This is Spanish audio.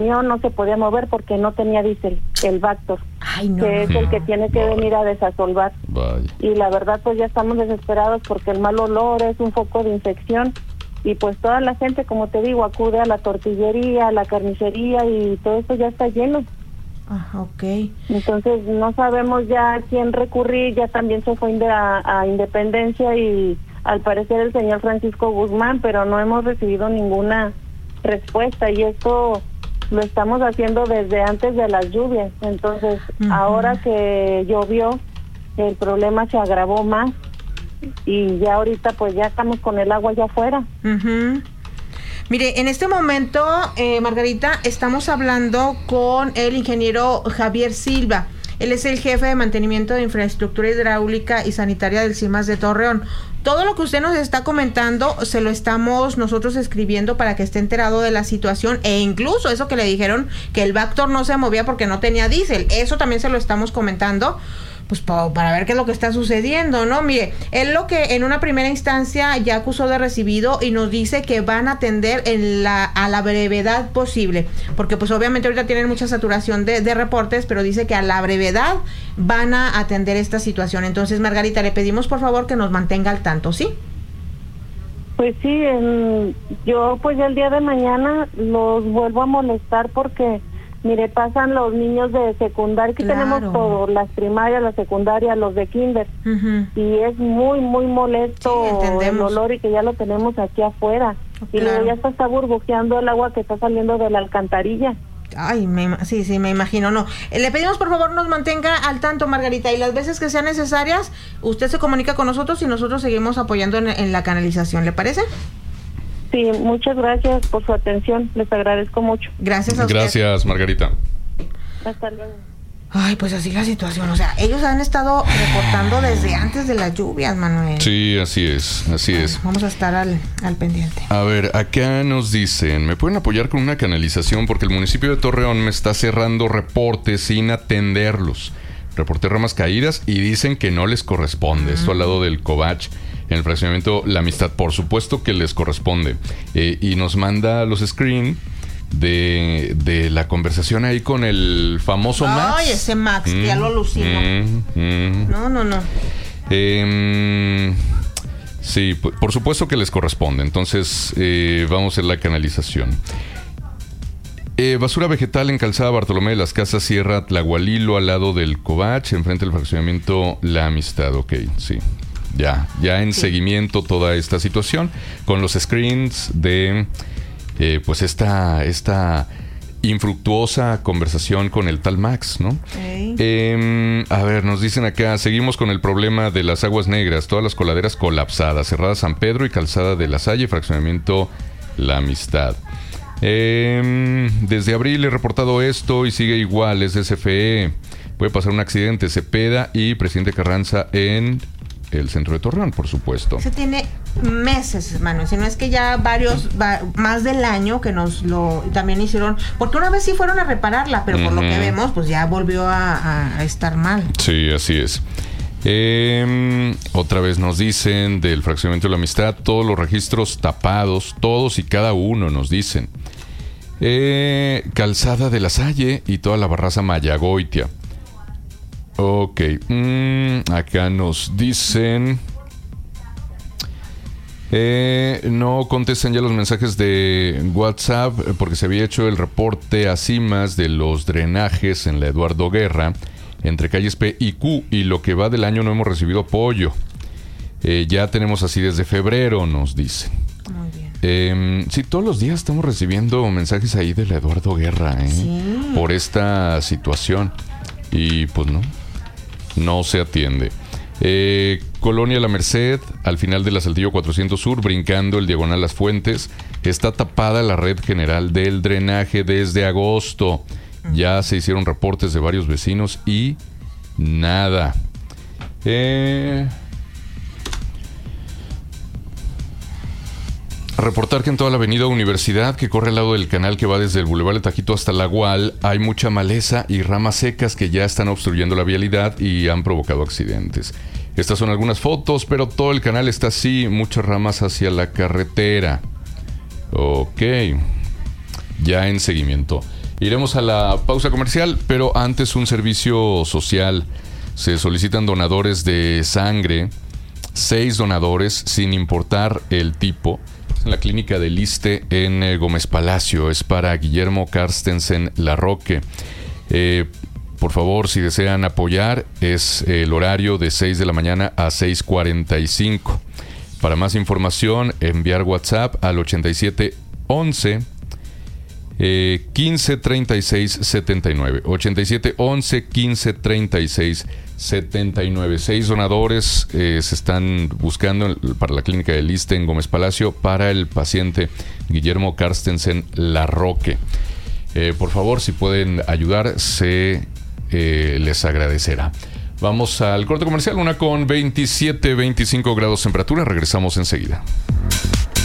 no se podía mover porque no tenía diésel, el Vactor, no, que es el que tiene que venir a desasolvar. Vaya. Y la verdad pues ya estamos desesperados porque el mal olor es un foco de infección y pues toda la gente, como te digo, acude a la tortillería, a la carnicería y todo eso ya está lleno. Ok. Entonces no sabemos ya a quién recurrir, ya también se fue a Independencia y al parecer el señor Francisco Guzmán, pero no hemos recibido ninguna respuesta y esto lo estamos haciendo desde antes de las lluvias. Entonces ahora que llovió el problema se agravó más y ya ahorita pues ya estamos con el agua allá afuera. Mire, en este momento, Margarita, estamos hablando con el ingeniero Javier Silva. Él es el jefe de mantenimiento de infraestructura hidráulica y sanitaria del CIMAS de Torreón. Todo lo que usted nos está comentando se lo estamos nosotros escribiendo para que esté enterado de la situación e incluso eso que le dijeron que el Vactor no se movía porque no tenía diésel. Eso también se lo estamos comentando pues para ver qué es lo que está sucediendo, ¿no? Mire, él lo que en una primera instancia ya acusó de recibido y nos dice que van a atender a la brevedad posible, porque pues obviamente ahorita tienen mucha saturación de reportes, pero dice que a la brevedad van a atender esta situación. Entonces, Margarita, le pedimos por favor que nos mantenga al tanto, ¿sí? Pues sí, yo pues ya el día de mañana los vuelvo a molestar porque mire, pasan los niños de secundaria, que tenemos todo, las primarias, la secundaria, los de kinder, y es muy, muy molesto el olor y que ya lo tenemos aquí afuera, y luego ya está burbujeando el agua que está saliendo de la alcantarilla. Ay, sí, me imagino, no. Le pedimos por favor nos mantenga al tanto, Margarita, y las veces que sean necesarias, usted se comunica con nosotros y nosotros seguimos apoyando en la canalización, ¿le parece? Sí, muchas gracias por su atención, les agradezco mucho. Gracias a usted. Gracias, Margarita. Hasta luego. Ay, pues así la situación, o sea, ellos han estado reportando desde antes de las lluvias, Manuel. Sí, así es. Vamos a estar al pendiente. A ver, acá nos dicen, ¿me pueden apoyar con una canalización? Porque el municipio de Torreón me está cerrando reportes sin atenderlos. Reporté ramas caídas y dicen que no les corresponde. Esto al lado del Covach, en el fraccionamiento La Amistad. Por supuesto que les corresponde. Y nos manda los screen de la conversación ahí con el famoso Max. Ay, ese Max, ya lo alucino. No. Sí, por supuesto que les corresponde. Entonces, vamos a hacer la canalización. Basura vegetal en Calzada Bartolomé de las Casas, Sierra Tlahualilo, al lado del Covach, enfrente del fraccionamiento La Amistad. Ok, sí. Ya en seguimiento toda esta situación con los screens de pues esta infructuosa conversación con el tal Max, ¿no? A ver, nos dicen acá, seguimos con el problema de las aguas negras, todas las coladeras colapsadas, Cerrada San Pedro y Calzada de la Salle, fraccionamiento La Amistad. Desde abril he reportado esto y sigue igual, es SFE. Puede pasar un accidente, Cepeda y Presidente Carranza en el centro de Torreón, por supuesto. Eso tiene meses, Manuel, si no es que ya más del año que nos lo también hicieron, porque una vez sí fueron a repararla, pero por lo que vemos, pues ya volvió a estar mal. Sí, así es. Otra vez nos dicen del fraccionamiento de La Amistad, todos los registros tapados, todos y cada uno nos dicen. Calzada de la Salle y toda la barraza Mayagoitia. Ok, acá nos dicen no contestan ya los mensajes de WhatsApp porque se había hecho el reporte a CIMAS de los drenajes en la Eduardo Guerra entre calles P y Q, y lo que va del año no hemos recibido apoyo. Ya tenemos así desde febrero, nos dicen. Muy bien. Sí, todos los días estamos recibiendo mensajes ahí de la Eduardo Guerra, sí, por esta situación, y pues no se atiende. Colonia La Merced, al final de la Saltillo 400 Sur, brincando el diagonal Las Fuentes, está tapada la red general del drenaje desde agosto. Ya se hicieron reportes de varios vecinos y nada. Reportar que en toda la avenida Universidad, que corre al lado del canal que va desde el Boulevard de Tajito hasta la Gual, hay mucha maleza y ramas secas que ya están obstruyendo la vialidad y han provocado accidentes. Estas son algunas fotos, pero todo el canal está así, muchas ramas hacia la carretera. Ok, ya en seguimiento. Iremos a la pausa comercial, pero antes un servicio social. Se solicitan donadores de sangre, 6 donadores, sin importar el tipo. En la clínica del ISSSTE en Gómez Palacio. Es para Guillermo Carstensen Larroque. Por favor, si desean apoyar, es el horario de 6 de la mañana a 6:45. Para más información, enviar WhatsApp al 8711 15 36 79. 8711 15 36 79. 6 donadores se están buscando para la clínica del ISSSTE en Gómez Palacio para el paciente Guillermo Carstensen Larroque. Por favor, si pueden ayudar, se les agradecerá. Vamos al corte comercial, 1:27, 25 grados temperatura. Regresamos enseguida.